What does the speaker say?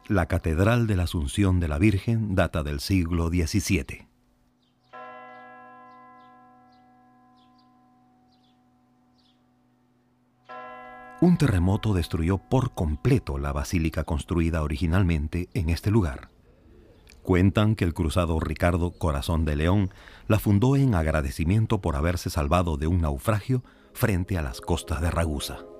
La Catedral de la Asunción de la Virgen data del siglo XVII. Un terremoto destruyó por completo la basílica construida originalmente en este lugar. Cuentan que el cruzado Ricardo Corazón de León la fundó en agradecimiento por haberse salvado de un naufragio frente a las costas de Ragusa.